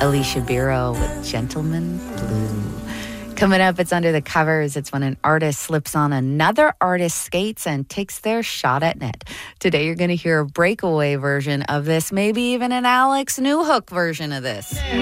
Alicia Biro with Gentleman Blue. Coming up, it's Under the Covers. It's when an artist slips on another artist's skates and takes their shot at net. Today, you're going to hear a breakaway version of this, maybe even an Alex Newhook version of this.